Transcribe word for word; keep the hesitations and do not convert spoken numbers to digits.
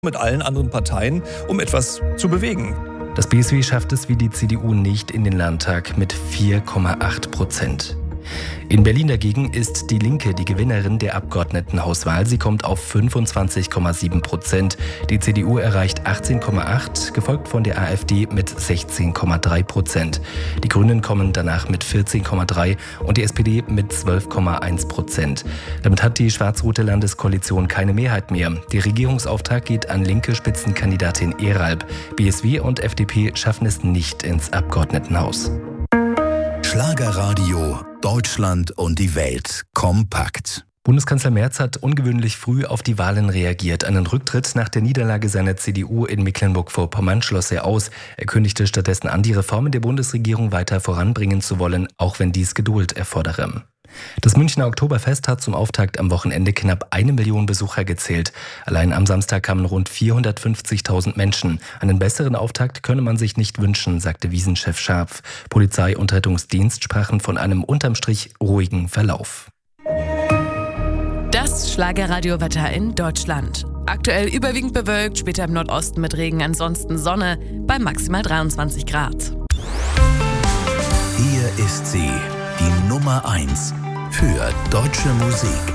mit allen anderen Parteien, um etwas zu bewegen. Das B S W schafft es wie die C D U nicht in den Landtag mit vier Komma acht Prozent. In Berlin dagegen ist die Linke die Gewinnerin der Abgeordnetenhauswahl. Sie kommt auf fünfundzwanzig Komma sieben Prozent. Die C D U erreicht achtzehn Komma acht, gefolgt von der AfD mit sechzehn Komma drei Prozent. Die Grünen kommen danach mit vierzehn Komma drei und die S P D mit zwölf Komma eins Prozent. Damit hat die schwarz-rote Landeskoalition keine Mehrheit mehr. Der Regierungsauftrag geht an linke Spitzenkandidatin Eralb. B S W und F D P schaffen es nicht ins Abgeordnetenhaus. Schlagerradio Deutschland und die Welt kompakt. Bundeskanzler Merz hat ungewöhnlich früh auf die Wahlen reagiert. Einen Rücktritt nach der Niederlage seiner C D U in Mecklenburg-Vorpommern schloss er aus. Er kündigte stattdessen an, die Reformen der Bundesregierung weiter voranbringen zu wollen, auch wenn dies Geduld erfordere. Das Münchner Oktoberfest hat zum Auftakt am Wochenende knapp eine Million Besucher gezählt. Allein am Samstag kamen rund vierhundertfünfzigtausend Menschen. Einen besseren Auftakt könne man sich nicht wünschen, sagte Wiesenchef Scharf. Polizei und Rettungsdienst sprachen von einem unterm Strich ruhigen Verlauf. Das Schlagerradiowetter in Deutschland. Aktuell überwiegend bewölkt, später im Nordosten mit Regen, ansonsten Sonne bei maximal dreiundzwanzig Grad. Hier ist sie, die Nummer eins für deutsche Musik.